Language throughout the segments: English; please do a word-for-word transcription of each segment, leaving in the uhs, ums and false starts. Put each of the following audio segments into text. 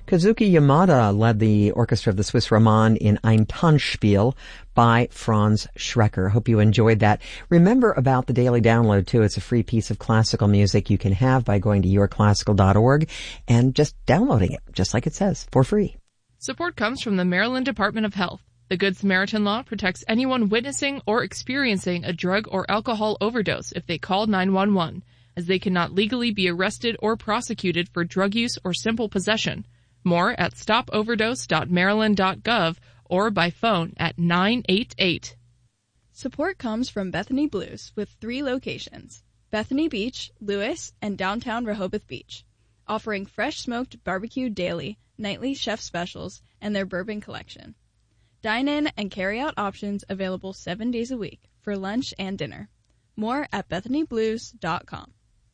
Kazuki Yamada led the orchestra of the Swiss Roman in Ein Tanzspiel by Franz Schrecker. Hope you enjoyed that. Remember about the daily download, too. It's a free piece of classical music you can have by going to your classical dot org and just downloading it, just like it says, for free. Support comes from the Maryland Department of Health. The Good Samaritan Law protects anyone witnessing or experiencing a drug or alcohol overdose if they call nine one one, as they cannot legally be arrested or prosecuted for drug use or simple possession. More at stop overdose dot maryland dot gov or by phone at nine eight eight. Support comes from Bethany Blues with three locations: Bethany Beach, Lewis, and downtown Rehoboth Beach, offering fresh smoked barbecue daily, nightly chef specials, and their bourbon collection. Dine-in and carry-out options available seven days a week for lunch and dinner. More at bethany blues dot com.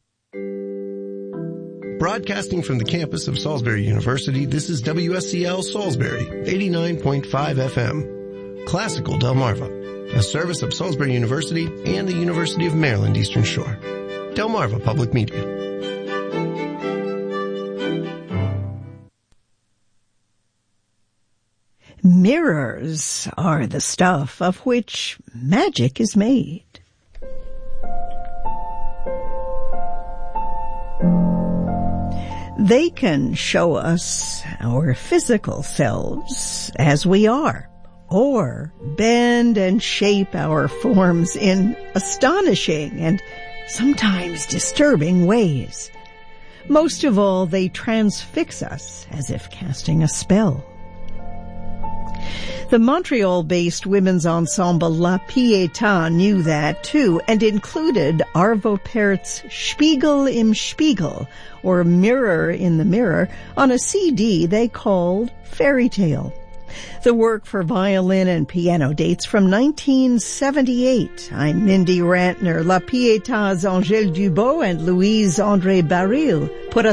Broadcasting from the campus of Salisbury University, this is W S C L Salisbury, eighty-nine point five F M. Classical Delmarva, a service of Salisbury University and the University of Maryland Eastern Shore. Delmarva Public Media. Mirrors are the stuff of which magic is made. They can show us our physical selves as we are, or bend and shape our forms in astonishing and sometimes disturbing ways. Most of all, they transfix us as if casting a spell. The Montreal-based women's ensemble La Pietà knew that, too, and included Arvo Pärt's Spiegel im Spiegel, or Mirror in the Mirror, on a C D they called Fairy Tale. The work for violin and piano dates from nineteen seventy-eight. I'm Mindy Rantner. La Pietà's Angèle Dubot and Louise André Baril put us